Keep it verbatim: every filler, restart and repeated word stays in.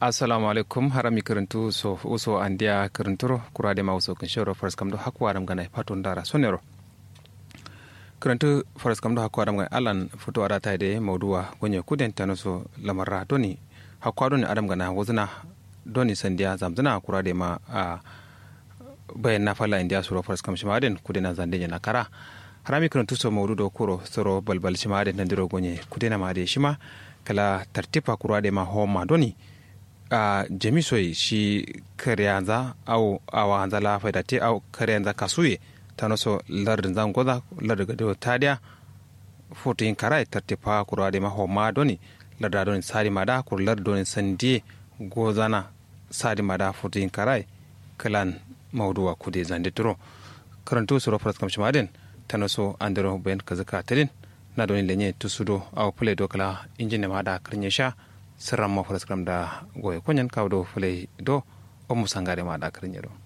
assalamu alaikum harami karantu so uso andia karanturo kurade ma uso kan shoro first kam do hakwa dam gana patun dara sonero karantu first kam do hakwa dam gana alan foto ada tayde mawduwa gonye kuden tanoso lamarra doni hakwa doni adam gana wazna doni sandia zamzana kurade ma a bayan na fala india suro first kam shimaden kudena zande na kara harami karantu so mawdudo kuro soro balbal shimaden nandiro gonye kudena ma de shima kala tartipa kurade ma homa doni a uh, jamisoi shi karyanza au awanza la faida te au karyanza kasuye tanoso lardin zangoza lardin gado tadia fotin karai tartipa kurade ma homa doni larda doni sari mada kur larda doni sandi gozana sari mada fotin karai kalan mawduwa kude zande turo karantu suro faras kam shimaden tanoso andero ben kazaka tedin na doni lenye tusudo au pule do kala injine mada krinyesha sirran mafaras kam da goye konyan kawo do fulai do o musangare ma da karin yaro